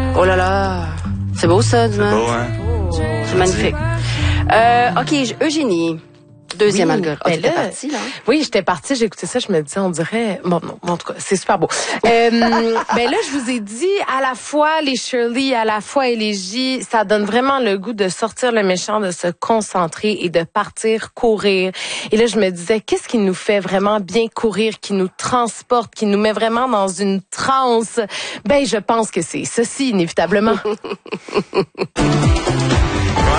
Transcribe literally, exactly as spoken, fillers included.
Oh là là, c'est beau ça, C'est dimanche. beau, hein? C'est magnifique. Euh, OK, Eugénie. Deuxième Oui, algorithme. ben Oh, t'étais là, partie, là? Oui, j'étais partie, j'ai écouté ça, je me disais, on dirait... Bon, non, en tout cas, c'est super beau. Euh, ben là, je vous ai dit, à la fois les Shirley, à la fois Élégie, ça donne vraiment le goût de sortir le méchant, de se concentrer et de partir courir. Et là, je me disais, qu'est-ce qui nous fait vraiment bien courir, qui nous transporte, qui nous met vraiment dans une transe? Ben, je pense que c'est ceci, inévitablement.